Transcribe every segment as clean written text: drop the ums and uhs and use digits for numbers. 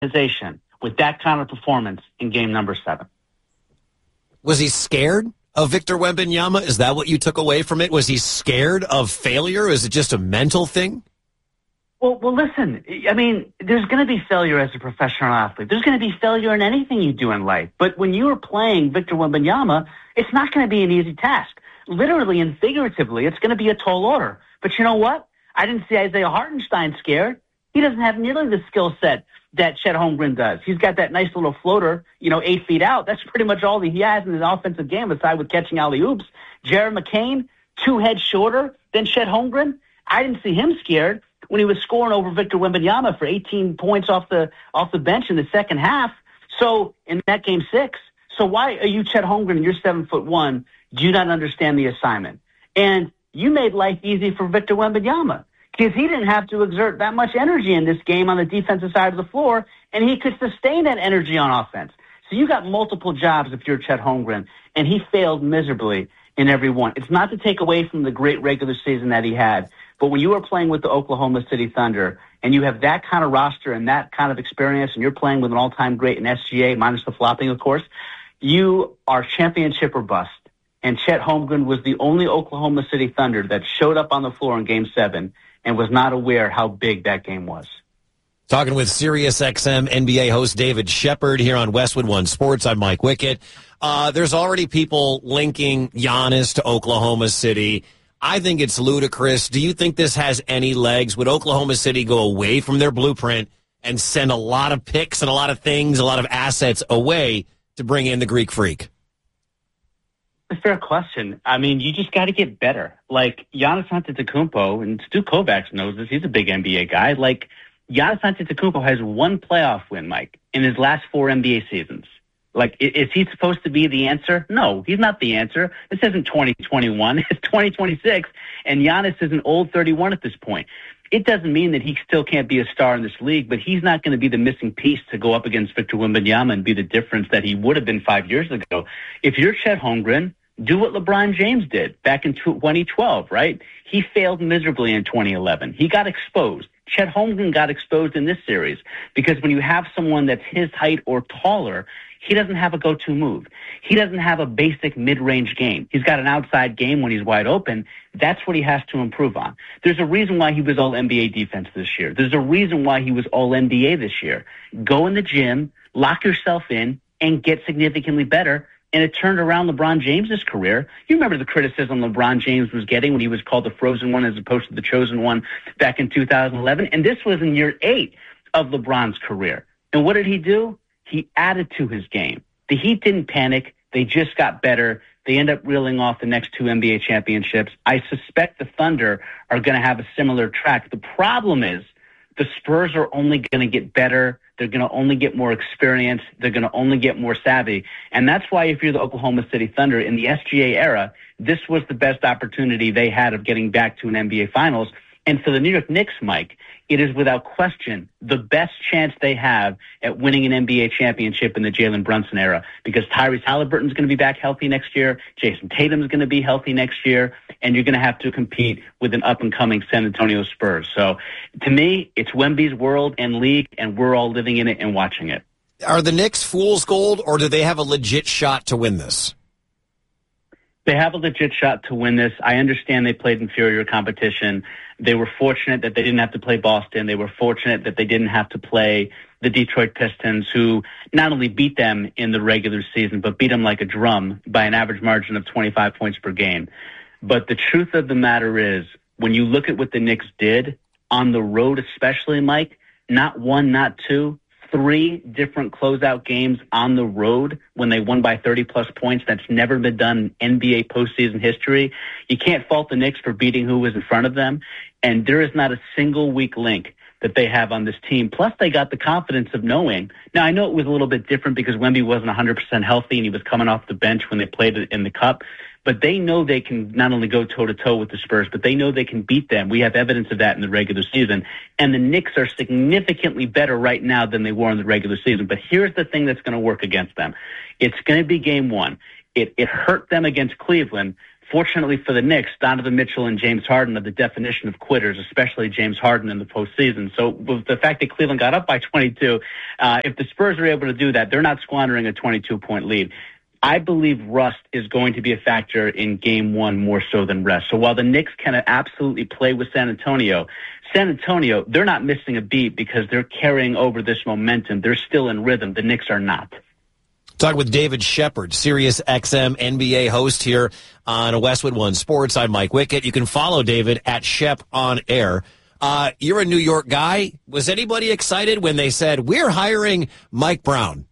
organization with that kind of performance in game number 7. Was he scared of Victor Wembanyama? Is that what you took away from it? Was he scared of failure? Is it just a mental thing? Well, listen, I mean, there's going to be failure as a professional athlete. There's going to be failure in anything you do in life. But when you are playing Victor Wembanyama, it's not going to be an easy task. Literally and figuratively, it's going to be a tall order. But you know what? I didn't see Isaiah Hartenstein scared. He doesn't have nearly the skill set that Chet Holmgren does. He's got that nice little floater, 8 feet out. That's pretty much all that he has in his offensive game, aside with catching alley-oops. Jared McCain, 2 heads shorter than Chet Holmgren. I didn't see him scared when he was scoring over Victor Wembanyama for 18 points off the bench in the second half. So in that game 6, so why are you Chet Holmgren and you're 7'1"? Do you not understand the assignment? And you made life easy for Victor Wembanyama because he didn't have to exert that much energy in this game on the defensive side of the floor, and he could sustain that energy on offense. So you got multiple jobs if you're Chet Holmgren, and he failed miserably in every one. It's not to take away from the great regular season that he had, but when you are playing with the Oklahoma City Thunder and you have that kind of roster and that kind of experience and you're playing with an all-time great in SGA, minus the flopping, of course, you are championship or bust. And Chet Holmgren was the only Oklahoma City Thunder that showed up on the floor in Game 7 and was not aware how big that game was. Talking with SiriusXM NBA host David Shepard here on Westwood One Sports. I'm Mike Wickett. There's already people linking Giannis to Oklahoma City. I think it's ludicrous. Do you think this has any legs? Would Oklahoma City go away from their blueprint and send a lot of picks and a lot of things, a lot of assets away to bring in the Greek Freak? A fair question. I mean, you just got to get better. Like Giannis Antetokounmpo, and Stu Kovacs knows this. He's a big NBA guy. Like Giannis Antetokounmpo has 1 playoff win, Mike, in his last 4 NBA seasons. Like, is he supposed to be the answer? No, he's not the answer. This isn't 2021. It's 2026, and Giannis is an old 31 at this point. It doesn't mean that he still can't be a star in this league, but he's not going to be the missing piece to go up against Victor Wembanyama and be the difference that he would have been 5 years ago. If you're Chet Holmgren, do what LeBron James did back in 2012, right? He failed miserably in 2011. He got exposed. Chet Holmgren got exposed in this series because when you have someone that's his height or taller, he doesn't have a go-to move. He doesn't have a basic mid-range game. He's got an outside game when he's wide open. That's what he has to improve on. There's a reason why he was all-NBA defense this year. There's a reason why he was all-NBA this year. Go in the gym, lock yourself in, and get significantly better. And it turned around LeBron James's career. You remember the criticism LeBron James was getting when he was called the frozen one as opposed to the chosen one back in 2011. And this was in year 8 of LeBron's career. And what did he do? He added to his game. The Heat didn't panic. They just got better. They end up reeling off the next 2 NBA championships. I suspect the Thunder are going to have a similar track. The problem is the Spurs are only going to get better. They're going to only get more experience. They're going to only get more savvy. And that's why if you're the Oklahoma City Thunder in the SGA era, this was the best opportunity they had of getting back to an NBA Finals. And for the New York Knicks, Mike, it is without question the best chance they have at winning an NBA championship in the Jalen Brunson era because Tyrese Halliburton's going to be back healthy next year. Jason Tatum's going to be healthy next year. And you're going to have to compete with an up-and-coming San Antonio Spurs. So to me, it's Wemby's world and league, and we're all living in it and watching it. Are the Knicks fool's gold, or do they have a legit shot to win this? They have a legit shot to win this. I understand they played inferior competition. They were fortunate that they didn't have to play Boston. They were fortunate that they didn't have to play the Detroit Pistons, who not only beat them in the regular season, but beat them like a drum by an average margin of 25 points per game. But the truth of the matter is, when you look at what the Knicks did on the road, especially, Mike, not 1, not 2, 3 different closeout games on the road when they won by 30-plus points. That's never been done in NBA postseason history. You can't fault the Knicks for beating who was in front of them, and there is not a single weak link that they have on this team. Plus, they got the confidence of knowing. Now, I know it was a little bit different because Wemby wasn't 100% healthy and he was coming off the bench when they played it in the Cup. But they know they can not only go toe-to-toe with the Spurs, but they know they can beat them. We have evidence of that in the regular season. And the Knicks are significantly better right now than they were in the regular season. But here's the thing that's going to work against them. It's going to be game 1. It hurt them against Cleveland fortunately for the Knicks, Donovan Mitchell and James Harden are the definition of quitters, especially James Harden in the postseason. So with the fact that Cleveland got up by 22, if the Spurs are able to do that, they're not squandering a 22-point lead. I believe rust is going to be a factor in Game 1 more so than rest. So while the Knicks can absolutely play with San Antonio, they're not missing a beat because they're carrying over this momentum. They're still in rhythm. The Knicks are not. Talking with David Shepard, Sirius XM NBA host here on Westwood One Sports. I'm Mike Wickett. You can follow David at Shep on air. You're a New York guy. Was anybody excited when they said, we're hiring Mike Brown?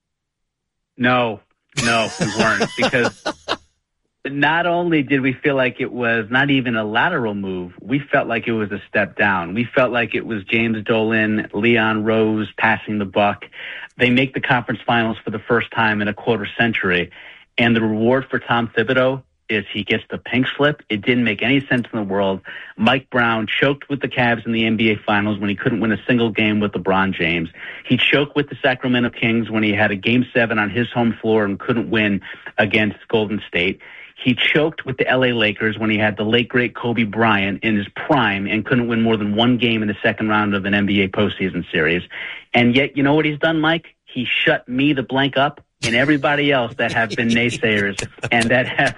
No, we weren't, because not only did we feel like it was not even a lateral move, we felt like it was a step down. We felt like it was James Dolan, Leon Rose passing the buck. They make the conference finals for the first time in a quarter century, and the reward for Tom Thibodeau is he gets the pink slip. It didn't make any sense in the world. Mike Brown choked with the Cavs in the NBA Finals when he couldn't win a single game with LeBron James. He choked with the Sacramento Kings when he had a Game 7 on his home floor and couldn't win against Golden State. He choked with the LA Lakers when he had the late, great Kobe Bryant in his prime and couldn't win more than one game in the second round of an NBA postseason series. And yet, you know what he's done, Mike? He shut me the blank up and everybody else that have been naysayers and that have,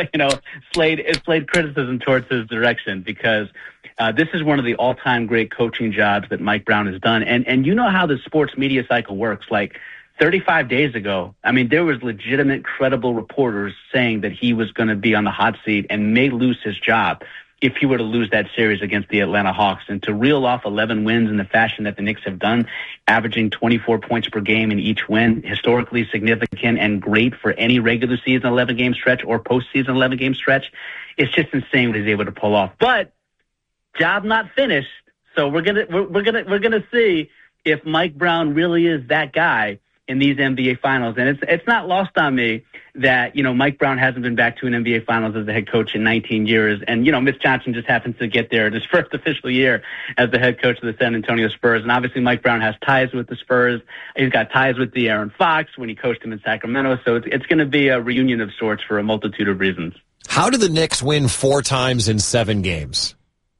slayed criticism towards his direction, because this is one of the all-time great coaching jobs that Mike Brown has done. And you know how the sports media cycle works. Like 35 days ago, I mean, there was legitimate, credible reporters saying that he was going to be on the hot seat and may lose his job if he were to lose that series against the Atlanta Hawks. And to reel off 11 wins in the fashion that the Knicks have done, averaging 24 points per game in each win, historically significant and great for any regular season 11-game stretch or postseason 11-game stretch, it's just insane what he's able to pull off. But job not finished, so we're gonna see if Mike Brown really is that guy in these NBA Finals. And it's not lost on me that, Mike Brown hasn't been back to an NBA Finals as the head coach in 19 years. And, Mitch Johnson just happens to get there in his first official year as the head coach of the San Antonio Spurs. And obviously Mike Brown has ties with the Spurs. He's got ties with De'Aaron Fox when he coached him in Sacramento. So it's going to be a reunion of sorts for a multitude of reasons. How did the Knicks win 4 times in 7 games?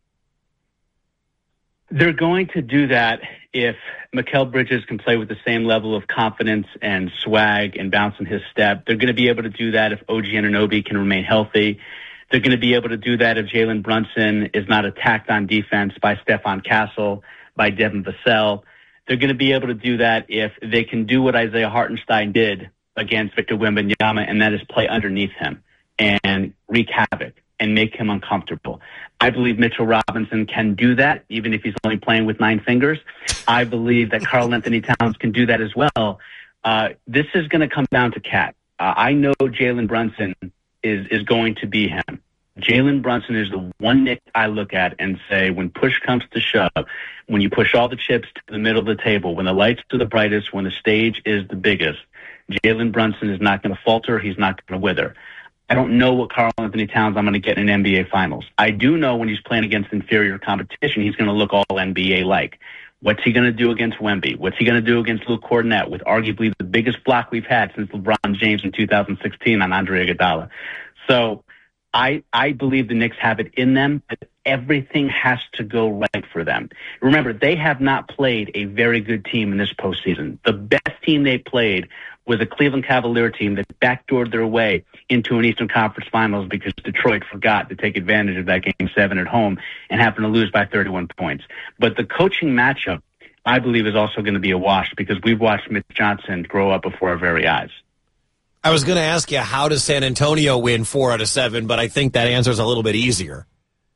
They're going to do that if Mikal Bridges can play with the same level of confidence and swag and bounce in his step. They're going to be able to do that if OG Anunoby can remain healthy. They're going to be able to do that if Jalen Brunson is not attacked on defense by Stephon Castle, by Devin Vassell. They're going to be able to do that if they can do what Isaiah Hartenstein did against Victor Wembanyama, and that is play underneath him and wreak havoc and make him uncomfortable. I believe Mitchell Robinson can do that, even if he's only playing with 9 fingers. I believe that Karl Anthony Towns can do that as well. This is going to come down to Cat. I know Jalen Brunson is going to be him. Jalen Brunson is the one Knick I look at and say, when push comes to shove, when you push all the chips to the middle of the table, when the lights are the brightest, when the stage is the biggest, Jalen Brunson is not going to falter. He's not going to wither. I don't know what Karl Anthony Towns I'm going to get in NBA Finals. I do know when he's playing against inferior competition, he's going to look all NBA-like. What's he going to do against Wemby? What's he going to do against Luke Kornet with arguably the biggest block we've had since LeBron James in 2016 on Andre Iguodala? So I believe the Knicks have it in them, but everything has to go right for them. Remember, they have not played a very good team in this postseason. The best team they played was a Cleveland Cavalier team that backdoored their way into an Eastern Conference Finals because Detroit forgot to take advantage of that Game 7 at home and happened to lose by 31 points. But the coaching matchup, I believe, is also going to be a wash because we've watched Mitch Johnson grow up before our very eyes. I was going to ask you, how does San Antonio win 4 out of 7, but I think that answer is a little bit easier.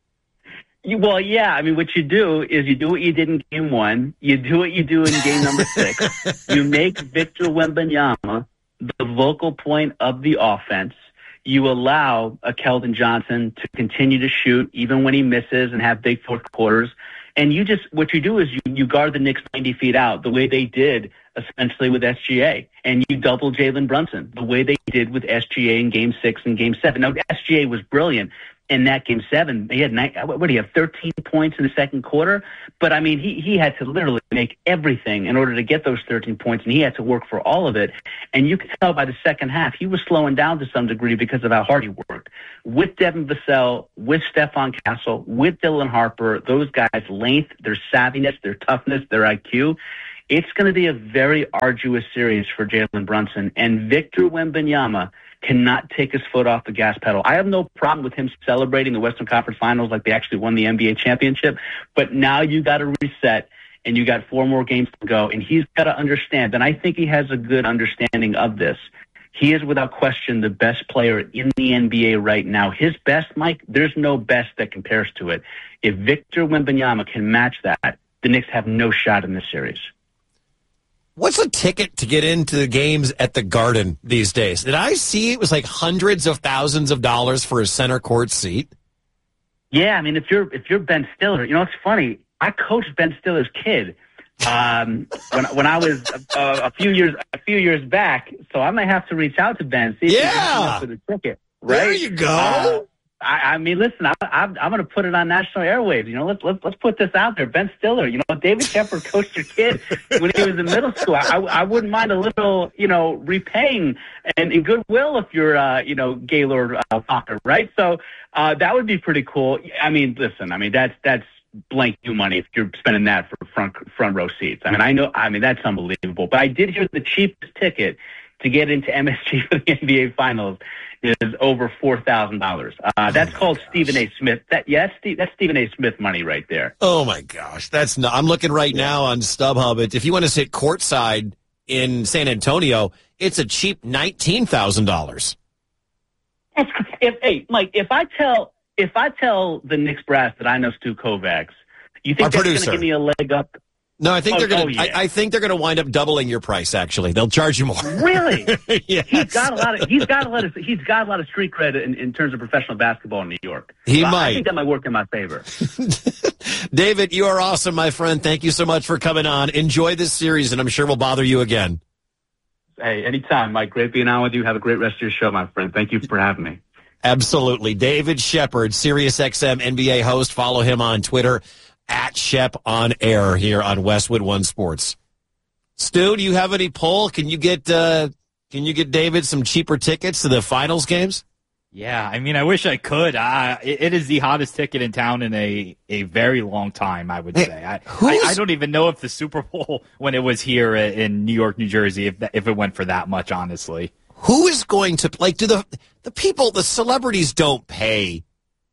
Well, yeah. I mean, what you do is you do what you did in Game 1. You do what you do in Game number 6. You make Victor Wembanyama the vocal point of the offense. You allow a Keldon Johnson to continue to shoot even when he misses and have big fourth quarters. And what you do is you guard the Knicks 90 feet out the way they did essentially with SGA. And you double Jalen Brunson the way they did with SGA in Game 6 and Game 7. Now, SGA was brilliant in that game 7. He had 13 points in the second quarter? But, I mean, he had to literally make everything in order to get those 13 points, and he had to work for all of it. And you could tell by the second half he was slowing down to some degree because of how hard he worked. With Devin Vassell, with Stephon Castle, with Dylan Harper, those guys' length, their savviness, their toughness, their IQ, it's going to be a very arduous series for Jalen Brunson. And Victor Wembanyama cannot take his foot off the gas pedal. I have no problem with him celebrating the Western Conference Finals like they actually won the NBA championship, but now you got to reset, and you got 4 more games to go, and he's got to understand, and I think he has a good understanding of this. He is without question the best player in the NBA right now. His best, Mike, there's no best that compares to it. If Victor Wembanyama can match that, the Knicks have no shot in this series. What's a ticket to get into the games at the Garden these days? Did I see it was like hundreds of thousands of dollars for a center court seat? Yeah, I mean, if you're Ben Stiller, you know, it's funny. I coached Ben Stiller's kid when I was a few years back, so I might have to reach out to Ben. See if he can for the ticket. Right? There you go. I mean, listen, I'm going to put it on national airwaves. You know, let's put this out there. Ben Stiller, you know, David Shepard coached your kid when he was in middle school. I wouldn't mind a little, you know, repaying and in goodwill if you're, you know, Gaylord Fokker, right? So that would be pretty cool. I mean, listen, I mean that's blank new money if you're spending that for front row seats. I mean, that's unbelievable. But I did hear the cheapest ticket to get into MSG for the NBA Finals is over $4,000. That's called Stephen A. Smith. That's Stephen A. Smith money right there. Oh my gosh, I'm looking right now on StubHub. If you want to sit courtside in San Antonio, it's a cheap $19,000. Hey, Mike, if I tell the Knicks brass that I know Stu Kovacs, you think that's going to give me a leg up? No, I think they're going to. I think they're going to wind up doubling your price. Actually, they'll charge you more. Really? Yes. He's got a lot of street cred in terms of professional basketball in New York. He might. I think that might work in my favor. David, you are awesome, my friend. Thank you so much for coming on. Enjoy this series, and I'm sure we'll bother you again. Hey, anytime, Mike. Great being on with you. Have a great rest of your show, my friend. Thank you for having me. Absolutely. David Shepard, SiriusXM NBA host. Follow him on Twitter at Shep on air here on Westwood One Sports. Stu, do you have any poll? Can you get David some cheaper tickets to the finals games? Yeah, I mean, I wish I could. It is the hottest ticket in town in a very long time, I would say. I don't even know if the Super Bowl, when it was here in New York, New Jersey, if it went for that much, honestly. Who is going to, like, do the people, the celebrities don't pay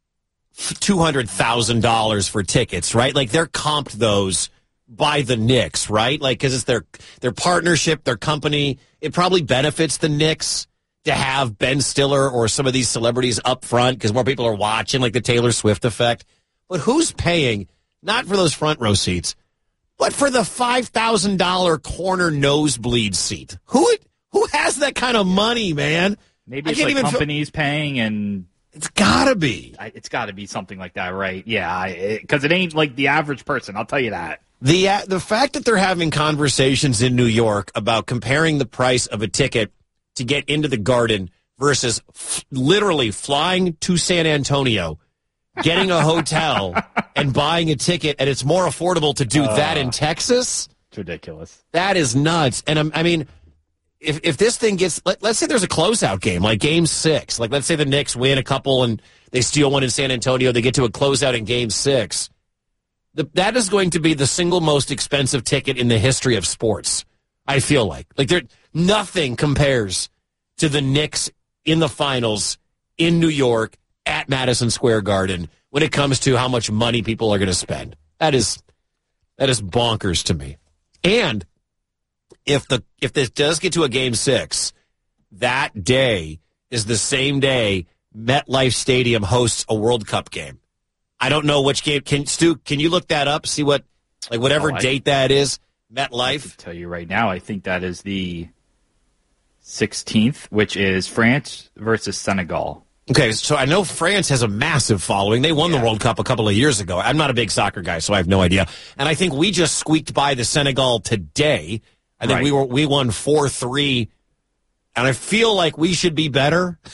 $200,000 for tickets, right? Like, they're comped those by the Knicks, right? Like, because it's their partnership, their company. It probably benefits the Knicks to have Ben Stiller or some of these celebrities up front because more people are watching, like the Taylor Swift effect. But who's paying, not for those front row seats, but for the $5,000 corner nosebleed seat? Who has that kind of money, man? Maybe it's like companies paying, and it's gotta be. It's gotta be something like that, right? Yeah, because it ain't like the average person. I'll tell you that. The fact that they're having conversations in New York about comparing the price of a ticket to get into the Garden versus literally flying to San Antonio, getting a hotel, and buying a ticket, and it's more affordable to do that in Texas. It's ridiculous. That is nuts. And I mean, if this thing gets, let's say there's a closeout game, like Game 6. Like, let's say the Knicks win a couple and they steal one in San Antonio. They get to a closeout in Game 6. That is going to be the single most expensive ticket in the history of sports, I feel like. Like, nothing compares to the Knicks in the finals in New York at Madison Square Garden when it comes to how much money people are going to spend. That is bonkers to me. And if this does get to a Game 6, that day is the same day MetLife Stadium hosts a World Cup game. I don't know which game. Stu, can you look that up? See whatever date that is. MetLife. I can tell you right now, I think that is the 16th, which is France versus Senegal. Okay, so I know France has a massive following. They won the World Cup a couple of years ago. I'm not a big soccer guy, so I have no idea. And I think we just squeaked by the Senegal today. I think we won 4-3, and I feel like we should be better.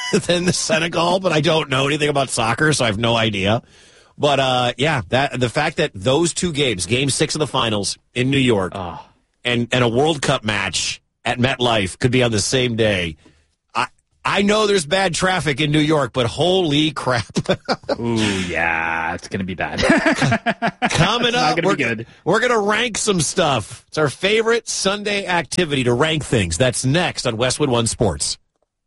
than the Senegal, but I don't know anything about soccer, so I have no idea. But, the fact that those two games, Game 6 of the finals in New York and a World Cup match at MetLife could be on the same day. I know there's bad traffic in New York, but holy crap. Ooh, yeah, it's going to be bad. Coming up, we're going to rank some stuff. It's our favorite Sunday activity to rank things. That's next on Westwood One Sports.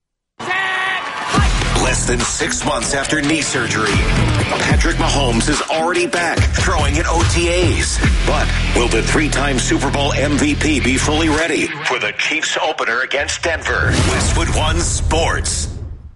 Less than 6 months after knee surgery, Patrick Mahomes is already back throwing at OTAs. But will the three-time Super Bowl MVP be fully ready for the Chiefs opener against Denver? Westwood One Sports.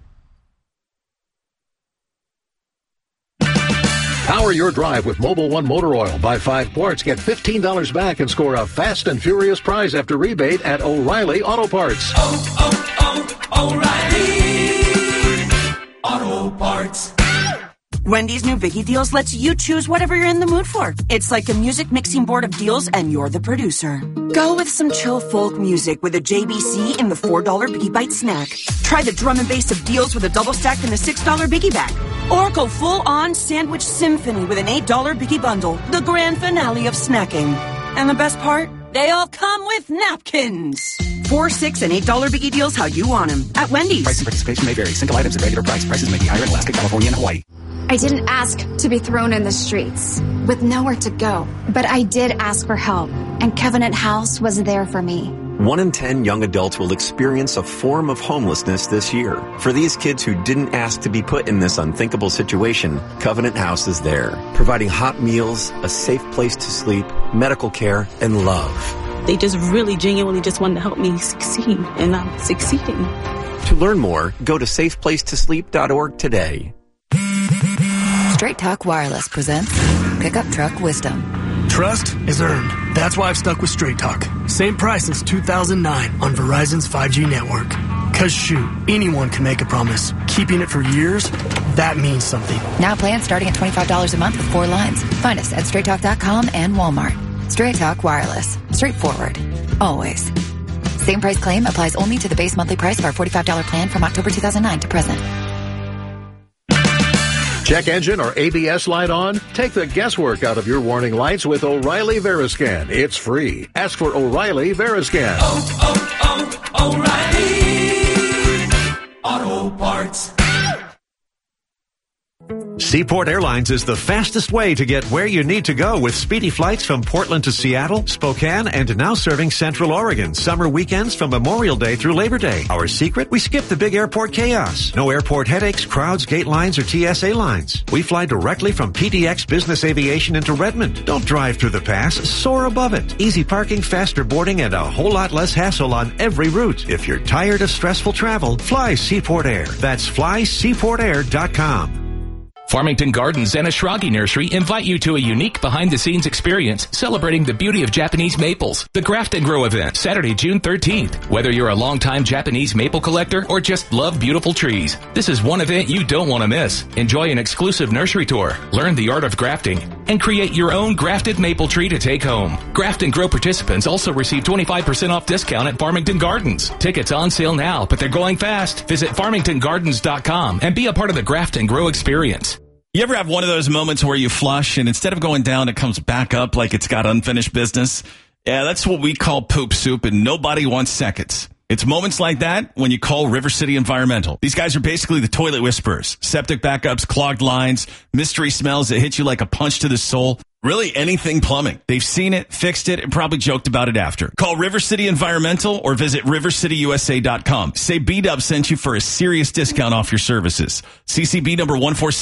Power your drive with Mobil 1 Motor Oil. Buy 5 quarts, get $15 back, and score a fast and furious prize after rebate at O'Reilly Auto Parts. O'Reilly Auto Parts. Wendy's new Biggie Deals lets you choose whatever you're in the mood for. It's like a music mixing board of deals, and you're the producer. Go with some chill folk music with a JBC in the $4 Biggie Bite snack. Try the drum and bass of deals with a double stack in the $6 Biggie Bag. Or go full-on sandwich symphony with an $8 Biggie Bundle, the grand finale of snacking. And the best part? They all come with napkins. 4, 6, and $8 Biggie Deals how you want them at Wendy's. Price and participation may vary. Single items at regular price. Prices may be higher in Alaska, California, and Hawaii. I didn't ask to be thrown in the streets with nowhere to go, but I did ask for help, and Covenant House was there for me. 1 in 10 young adults will experience a form of homelessness this year. For these kids who didn't ask to be put in this unthinkable situation, Covenant House is there, providing hot meals, a safe place to sleep, medical care, and love. They just really genuinely just wanted to help me succeed, and I'm succeeding. To learn more, go to safeplacetosleep.org today. Straight Talk Wireless presents Pickup Truck Wisdom. Trust is earned. That's why I've stuck with Straight Talk. Same price since 2009 on Verizon's 5G network. Cause shoot, anyone can make a promise. Keeping it for years, that means something. Now plans starting at $25 a month with 4 lines. Find us at straighttalk.com and Walmart. Straight Talk Wireless. Straightforward. Always. Same price claim applies only to the base monthly price of our $45 plan from October 2009 to present. Check engine or ABS light on? Take the guesswork out of your warning lights with O'Reilly Veriscan. It's free. Ask for O'Reilly Veriscan. O'Reilly Auto Parts. Seaport Airlines is the fastest way to get where you need to go with speedy flights from Portland to Seattle, Spokane, and now serving Central Oregon. Summer weekends from Memorial Day through Labor Day. Our secret? We skip the big airport chaos. No airport headaches, crowds, gate lines, or TSA lines. We fly directly from PDX Business Aviation into Redmond. Don't drive through the pass, soar above it. Easy parking, faster boarding, and a whole lot less hassle on every route. If you're tired of stressful travel, fly Seaport Air. That's flyseaportair.com. Farmington Gardens and Ashragi Nursery invite you to a unique behind-the-scenes experience celebrating the beauty of Japanese maples. The Graft and Grow event, Saturday, June 13th. Whether you're a longtime Japanese maple collector or just love beautiful trees, this is one event you don't want to miss. Enjoy an exclusive nursery tour, learn the art of grafting, and create your own grafted maple tree to take home. Graft and Grow participants also receive 25% off discount at Farmington Gardens. Tickets on sale now, but they're going fast. Visit farmingtongardens.com and be a part of the Graft and Grow experience. You ever have one of those moments where you flush and instead of going down, it comes back up like it's got unfinished business? Yeah, that's what we call poop soup, and nobody wants seconds. It's moments like that when you call River City Environmental. These guys are basically the toilet whisperers. Septic backups, clogged lines, mystery smells that hit you like a punch to the soul. Really anything plumbing. They've seen it, fixed it, and probably joked about it after. Call River City Environmental or visit rivercityusa.com. Say B-Dub sent you for a serious discount off your services. CCB number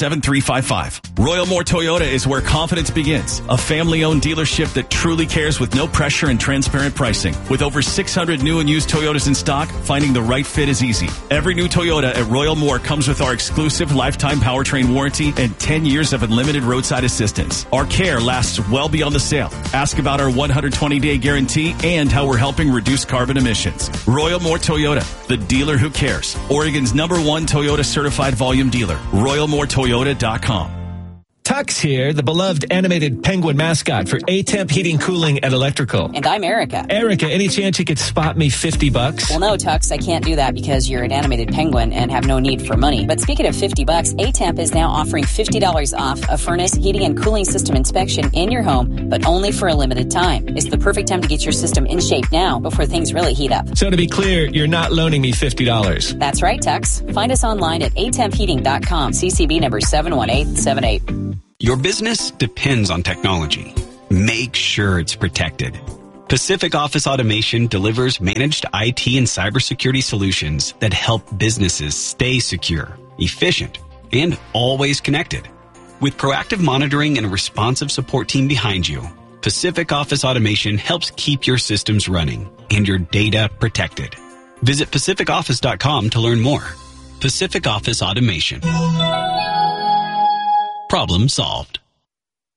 147355. Royal Moore Toyota is where confidence begins. A family-owned dealership that truly cares with no pressure and transparent pricing. With over 600 new and used Toyotas in stock, finding the right fit is easy. Every new Toyota at Royal Moore comes with our exclusive lifetime powertrain warranty and 10 years of unlimited roadside assistance. Our care lasts well beyond the sale. Ask about our 120-day guarantee and how we're helping reduce carbon emissions. Royal Moore Toyota, the dealer who cares. Oregon's #1 Toyota certified volume dealer. RoyalMoreToyota.com. Tux here, the beloved animated penguin mascot for A-Temp Heating, Cooling, and Electrical. And I'm Erica. Erica, any chance you could spot me $50? Well, no, Tux, I can't do that because you're an animated penguin and have no need for money. But speaking of $50, A-Temp is now offering $50 off a furnace, heating, and cooling system inspection in your home, but only for a limited time. It's the perfect time to get your system in shape now before things really heat up. So to be clear, you're not loaning me $50. That's right, Tux. Find us online at atempheating.com, CCB number 71878. Your business depends on technology. Make sure it's protected. Pacific Office Automation delivers managed IT and cybersecurity solutions that help businesses stay secure, efficient, and always connected. With proactive monitoring and a responsive support team behind you, Pacific Office Automation helps keep your systems running and your data protected. Visit pacificoffice.com to learn more. Pacific Office Automation. Problem solved.